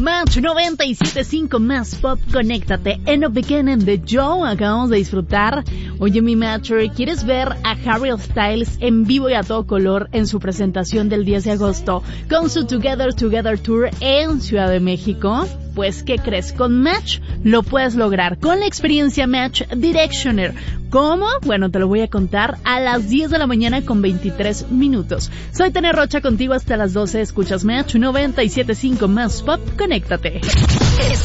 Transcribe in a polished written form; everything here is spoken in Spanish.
Match 97.5 más pop, conéctate. En the beginning de Joe acabamos de disfrutar. Oye, mi Matcher, ¿quieres ver a Harry Styles en vivo y a todo color en su presentación del 10 de agosto con su Together Tour en Ciudad de México? Pues, ¿qué crees? Con Match lo puedes lograr con la experiencia Match Directioner. ¿Cómo? Bueno, te lo voy a contar a las 10 de la mañana con 23 minutos. Soy Tania Rocha, contigo hasta las 12. Escuchas Match 97.5 más pop, conéctate.